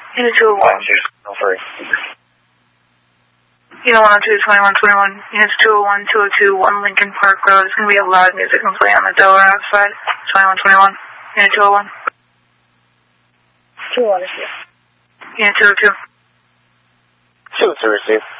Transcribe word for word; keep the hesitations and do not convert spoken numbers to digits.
Unit two oh one. Unit one oh two, twenty-one twenty-one. Units two oh one, two oh two, one Lincoln Park Road. It's going to be a loud music and play on the Delaware outside. twenty-one twenty-one. Unit two oh one. two oh one is here. Unit two oh two. two to receive.